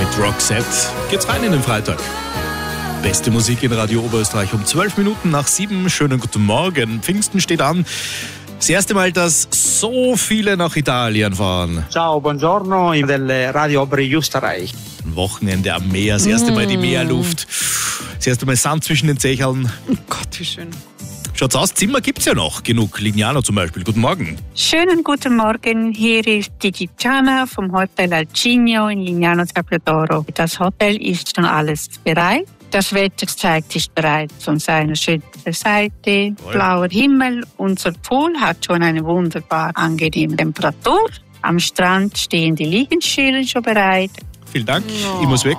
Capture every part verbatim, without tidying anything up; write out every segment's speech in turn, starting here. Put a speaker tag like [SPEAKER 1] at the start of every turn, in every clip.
[SPEAKER 1] mit Roxette geht's rein in den Freitag. Beste Musik in Radio Oberösterreich um zwölf Minuten nach sieben. Schönen guten Morgen. Pfingsten steht an. Das erste Mal, dass so viele nach Italien fahren.
[SPEAKER 2] Ciao, buongiorno del Radio Oberösterreich.
[SPEAKER 1] Ein Wochenende am Meer, das erste Mal die Meerluft. Das erste Mal Sand zwischen den Zecheln.
[SPEAKER 3] Oh Gott, wie schön.
[SPEAKER 1] Schaut's aus, Zimmer gibt's ja noch genug. Lignano zum Beispiel. Guten Morgen.
[SPEAKER 4] Schönen guten Morgen. Hier ist die Tiziana vom Hotel Alcigno in Lignano Sapio. Das Hotel ist schon alles bereit. Das Wetter zeigt sich bereits von seiner schönsten Seite.
[SPEAKER 1] Toll. Blauer
[SPEAKER 4] Himmel. Unser Pool hat schon eine wunderbar angenehme Temperatur. Am Strand stehen die Liegenschirme schon bereit.
[SPEAKER 1] Vielen Dank.
[SPEAKER 3] Oh.
[SPEAKER 1] Ich muss weg.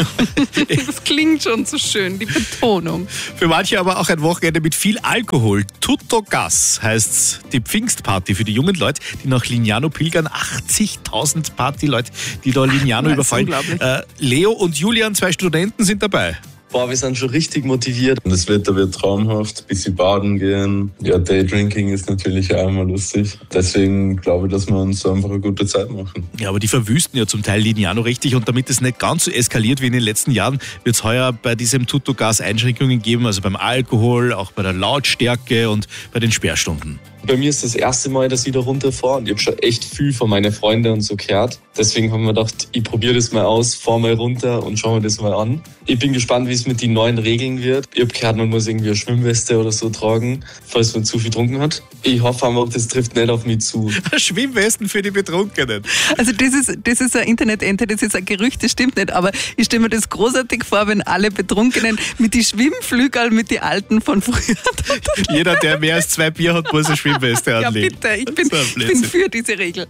[SPEAKER 3] Das klingt schon so schön, die Betonung.
[SPEAKER 1] Für manche aber auch ein Wochenende mit viel Alkohol. Tutto Gas heißt die Pfingstparty für die jungen Leute, die nach Lignano pilgern. achtzigtausend Partyleute, die da Lignano
[SPEAKER 3] Das ist
[SPEAKER 1] überfallen.
[SPEAKER 3] unglaublich.
[SPEAKER 1] Äh, Leo und Julian, zwei Studenten, sind dabei.
[SPEAKER 5] Boah, wir sind schon richtig motiviert. Das Wetter wird traumhaft, ein bisschen baden gehen. Ja, Daydrinking ist natürlich auch immer lustig. Deswegen glaube ich, dass wir uns einfach eine gute Zeit machen.
[SPEAKER 1] Ja, aber die verwüsten ja zum Teil Lignano richtig, und damit es nicht ganz so eskaliert wie in den letzten Jahren, wird es heuer bei diesem Tutto Gas Einschränkungen geben, also beim Alkohol, auch bei der Lautstärke und bei den Sperrstunden.
[SPEAKER 5] Bei mir ist das erste Mal, dass ich da runterfahre, und ich habe schon echt viel von meinen Freunden und so gehört. Deswegen haben wir gedacht, ich probiere das mal aus, fahre mal runter und schaue mir das mal an. Ich bin gespannt, wie es mit den neuen Regeln wird. Ich habe gehört, man muss irgendwie eine Schwimmweste oder so tragen, falls man zu viel getrunken hat. Ich hoffe einfach, das trifft nicht auf mich zu.
[SPEAKER 1] Schwimmwesten für die Betrunkenen.
[SPEAKER 3] Also das ist, das ist ein Internetente, das ist ein Gerücht, das stimmt nicht, aber ich stelle mir das großartig vor, wenn alle Betrunkenen mit die Schwimmflügel, mit die Alten von früher.
[SPEAKER 1] Jeder, der mehr als zwei Bier hat, muss eine Schwimmweste
[SPEAKER 3] Ja
[SPEAKER 1] anlegen.
[SPEAKER 3] bitte, ich bin,
[SPEAKER 1] So ein
[SPEAKER 3] ich bin
[SPEAKER 1] Blödsinn.
[SPEAKER 3] für diese Regel.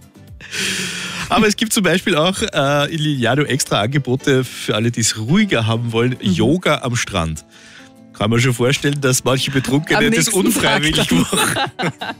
[SPEAKER 1] Aber es gibt zum Beispiel auch äh, in Lignano extra Angebote für alle, die es ruhiger haben wollen.
[SPEAKER 3] Mhm.
[SPEAKER 1] Yoga am Strand. Kann man schon vorstellen, dass manche Betrunkene
[SPEAKER 3] Am
[SPEAKER 1] das
[SPEAKER 3] nächsten
[SPEAKER 1] unfreiwillig
[SPEAKER 3] Tag dann.
[SPEAKER 1] machen.